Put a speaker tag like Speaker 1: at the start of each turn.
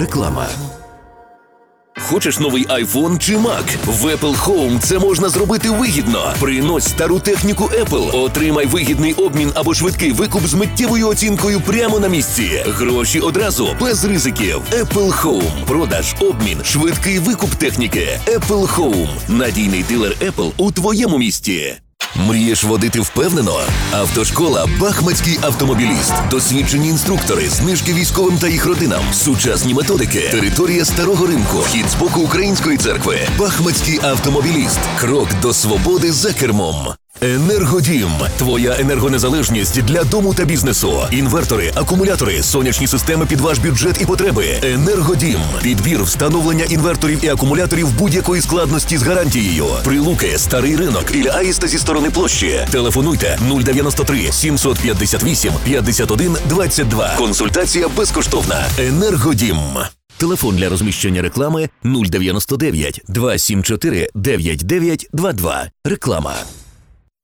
Speaker 1: Реклама. Хочеш новий iPhone чи Mac? В Apple Home це можна зробити вигідно. Принось стару техніку Apple, отримай вигідний обмін або швидкий викуп з миттєвою оцінкою прямо на місці. Гроші одразу, без ризиків. Apple Home. Продаж, обмін, швидкий викуп техніки. Apple Home. Надійний дилер Apple у твоєму місті. Мрієш водити впевнено? Автошкола «Бахмацький автомобіліст». Досвідчені інструктори, знижки військовим та їх родинам, сучасні методики, територія Старого Ринку, вхід з боку Української церкви. «Бахмацький автомобіліст». Крок до свободи за кермом. Енергодім. Твоя енергонезалежність для дому та бізнесу. Інвертори, акумулятори, сонячні системи під ваш бюджет і потреби. Енергодім. Підбір, встановлення інверторів і акумуляторів будь-якої складності з гарантією. Прилуки, Старий Ринок, Ілля Аїста зі сторони площі. Телефонуйте 093 758 51 22. Консультація безкоштовна. Енергодім. Телефон для розміщення реклами 099 274 9922. Реклама.